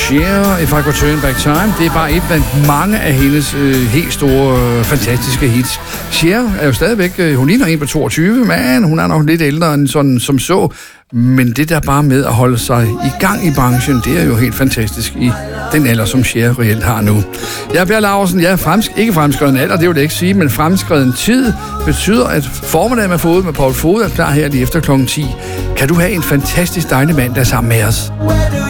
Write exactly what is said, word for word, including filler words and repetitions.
Cher, If I Could Turn Back Time. Det er bare et blandt mange af hendes øh, helt store, øh, fantastiske hits. Cher er jo stadigvæk, øh, hun ligner en på toogtyve, men hun er nok lidt ældre end sådan som så. Men det der bare med at holde sig i gang i branchen, det er jo helt fantastisk i den alder, som Cher reelt har nu. Jeg er Per Laursen, jeg er fremsk- ikke fremskreden alder, det vil jeg ikke sige, men fremskreden tid betyder, at formiddagen med Fod med Paul Fod er klar her lige efter klokken ti. Kan du have en fantastisk dejlig mandag sammen med os?